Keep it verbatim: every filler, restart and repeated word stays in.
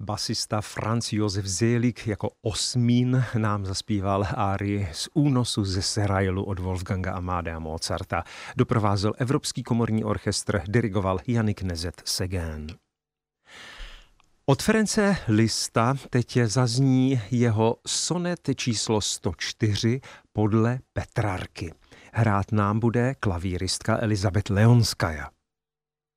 Basista Franz Josef Seelig jako osmín nám zaspíval árii z únosu ze Serailu od Wolfganga Amadea Mozarta. Doprovázel Evropský komorní orchestr, dirigoval Jannik Nezet-Segén. Od Ference Liszta teď zazní jeho sonet číslo sto čtyři podle Petrarky. Hrát nám bude klavíristka Elizabeth Leonskaja.